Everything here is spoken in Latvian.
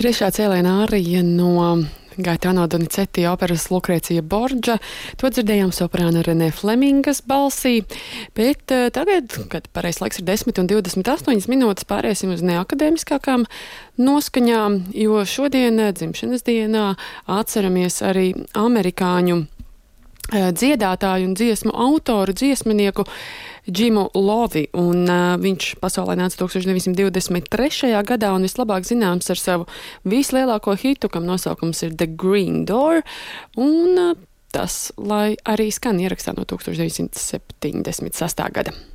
Trešā cēliena ārija no Gaetano Donizetti operas Lucrezia Borgia. To dzirdējām soprāna Renē Flemingas balsī, bet tagad, kad pareiz laiks ir 10:28 minūtes, pāriesim uz neakadēmiskākām noskaņām, jo šodien dzimšanas dienā atceramies arī amerikāņu dziedātāju un dziesmu autoru, dziesminieku Jimu Lovi, un viņš pasaulē nāca 1923. gadā un vislabāk zināms ar savu vislielāko hitu, kam nosaukums ir The Green Door, un tas, lai arī skan ierakstā no 1976. gada.